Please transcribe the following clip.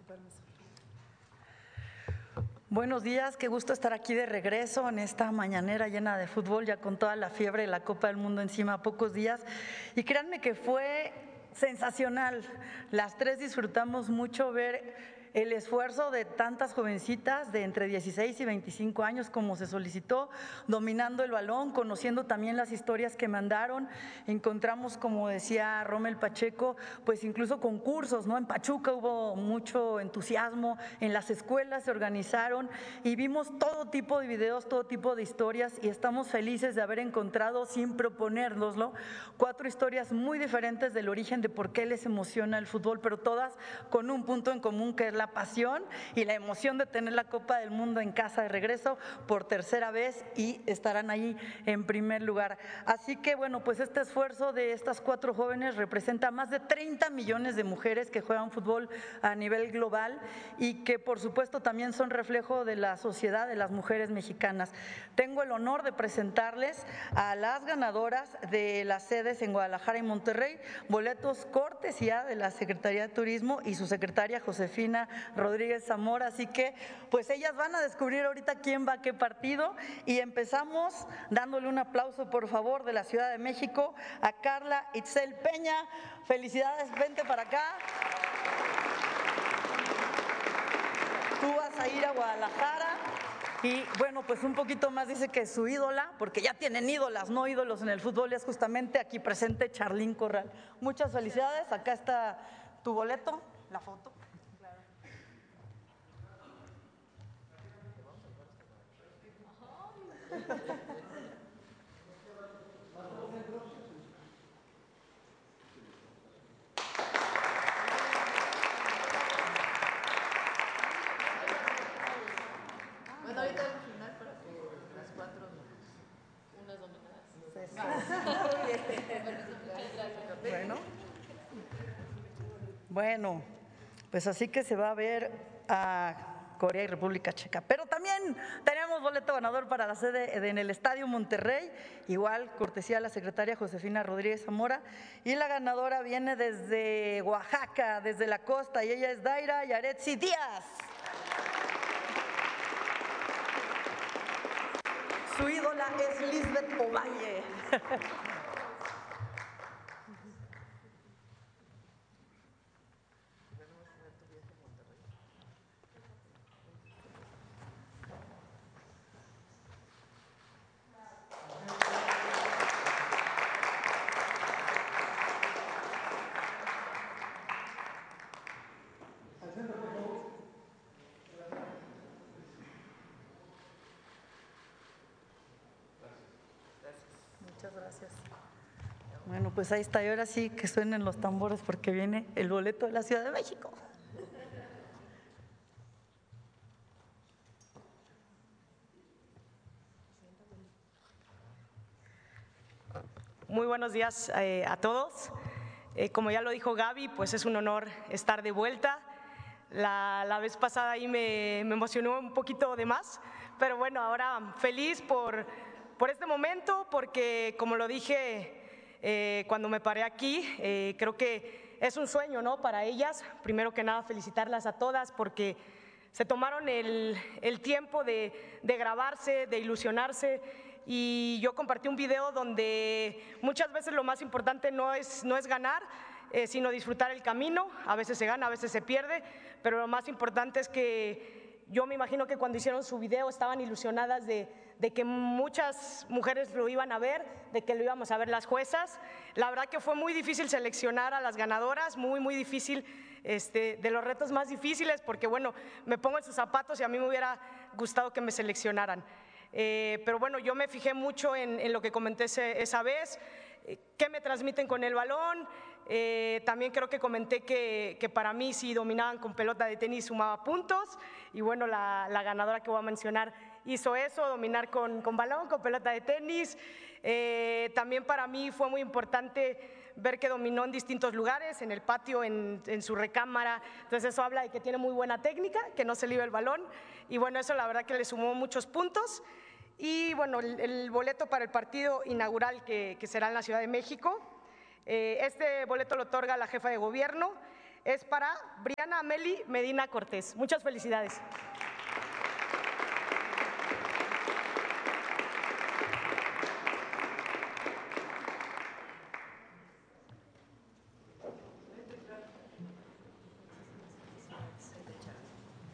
Buenos días, qué gusto estar aquí de regreso en esta mañanera llena de fútbol, ya con toda la fiebre de la Copa del Mundo encima a pocos días. Y créanme que fue sensacional. Las tres disfrutamos mucho ver el esfuerzo de tantas jovencitas de entre 16 y 25 años como se solicitó, dominando el balón, conociendo también las historias que mandaron. Encontramos, como decía Rommel Pacheco, pues incluso concursos, ¿no? En Pachuca hubo mucho entusiasmo, en las escuelas se organizaron y vimos todo tipo de videos, todo tipo de historias y estamos felices de haber encontrado, sin proponérnoslo, 4 historias muy diferentes del origen de por qué les emociona el fútbol, pero todas con un punto en común que es la pasión y la emoción de tener la Copa del Mundo en casa de regreso por tercera vez y estarán ahí en primer lugar. Así que bueno, pues este esfuerzo de estas 4 jóvenes representa más de 30 millones de mujeres que juegan fútbol a nivel global y que por supuesto también son reflejo de la sociedad de las mujeres mexicanas. Tengo el honor de presentarles a las ganadoras de las sedes en Guadalajara y Monterrey, boletos cortesía de la Secretaría de Turismo y su secretaria Josefina Rodríguez Zamora, así que pues ellas van a descubrir ahorita quién va a qué partido y empezamos dándole un aplauso por favor de la Ciudad de México a Carla Itzel Peña. Felicidades, vente para acá. Tú vas a ir a Guadalajara y bueno, pues un poquito más dice que su ídola, porque ya tienen ídolas, no ídolos en el fútbol, es justamente aquí presente Charlín Corral. Muchas felicidades, acá está tu boleto, la foto. Bueno, ahorita al final para que las 4 unas dominadas. Bueno, pues así que se va a ver a Corea y República Checa. Pero también tenemos boleto ganador para la sede en el Estadio Monterrey, igual cortesía de la secretaria Josefina Rodríguez Zamora, y la ganadora viene desde Oaxaca, desde la costa, y ella es Daira Yaretsi Díaz. Su ídola es Lisbeth Ovalle. Muchas gracias. Bueno, pues ahí está, y ahora sí que suenen los tambores porque viene el boleto de la Ciudad de México. Muy buenos días a todos. Como ya lo dijo Gaby, pues es un honor estar de vuelta. La vez pasada ahí me emocionó un poquito de más, pero bueno, ahora feliz por este momento, porque como lo dije cuando me paré aquí, creo que es un sueño, ¿no?, para ellas. Primero que nada, felicitarlas a todas porque se tomaron el tiempo de grabarse, de ilusionarse, y yo compartí un video donde muchas veces lo más importante no es ganar, sino disfrutar el camino. A veces se gana, a veces se pierde, pero lo más importante es que yo me imagino que cuando hicieron su video estaban ilusionadas de que muchas mujeres lo iban a ver, de que lo íbamos a ver las juezas. La verdad que fue muy difícil seleccionar a las ganadoras, muy difícil, de los retos más difíciles, porque bueno, me pongo en sus zapatos y a mí me hubiera gustado que me seleccionaran. Pero bueno, yo me fijé mucho en lo que comenté esa vez, qué me transmiten con el balón. También creo que comenté que para mí si dominaban con pelota de tenis sumaba puntos, y bueno, la ganadora que voy a mencionar hizo eso, dominar con balón, con pelota de tenis. También para mí fue muy importante ver que dominó en distintos lugares, en el patio, en su recámara. Entonces eso habla de que tiene muy buena técnica, que no se le iba el balón, y bueno, eso la verdad que le sumó muchos puntos. Y bueno, el boleto para el partido inaugural que será en la Ciudad de México, este boleto lo otorga la jefa de gobierno. es para Briana Ameli Medina Cortés. Muchas felicidades.